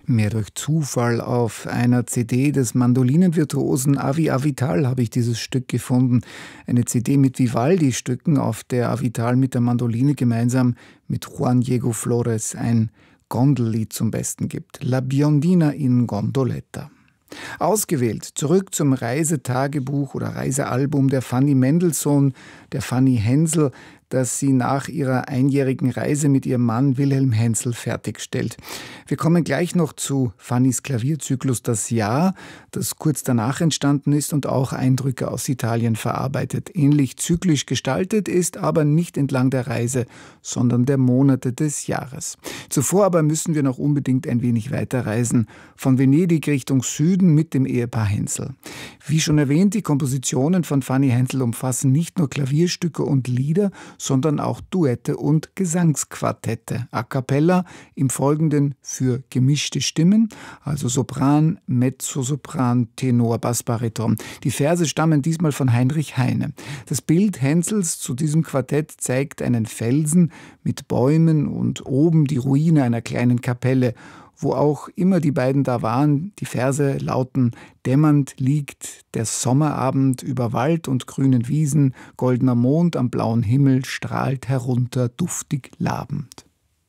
Mehr durch Zufall auf einer CD des Mandolinenvirtuosen Avi Avital habe ich dieses Stück gefunden. Eine CD mit Vivaldi-Stücken, auf der Avital mit der Mandoline gemeinsam mit Juan Diego Flores ein Gondellied zum Besten gibt. La Biondina in Gondoletta. Ausgewählt, zurück zum Reisetagebuch oder Reisealbum der Fanny Mendelssohn, der Fanny Hensel, das sie nach ihrer einjährigen Reise mit ihrem Mann Wilhelm Hensel fertigstellt. Wir kommen gleich noch zu Fannys Klavierzyklus Das Jahr, das kurz danach entstanden ist und auch Eindrücke aus Italien verarbeitet. Ähnlich zyklisch gestaltet ist aber nicht entlang der Reise, sondern der Monate des Jahres. Zuvor aber müssen wir noch unbedingt ein wenig weiterreisen, von Venedig Richtung Süden mit dem Ehepaar Hensel. Wie schon erwähnt, die Kompositionen von Fanny Hensel umfassen nicht nur Klavierstücke und Lieder, sondern auch Duette und Gesangsquartette, a cappella, im Folgenden für gemischte Stimmen, also Sopran, Mezzosopran, Tenor, Bassbariton. Die Verse stammen diesmal von Heinrich Heine. Das Bild Hensels zu diesem Quartett zeigt einen Felsen mit Bäumen und oben die Ruine einer kleinen Kapelle, wo auch immer die beiden da waren. Die Verse lauten: Dämmernd liegt der Sommerabend über Wald und grünen Wiesen, goldener Mond am blauen Himmel strahlt herunter duftig labend.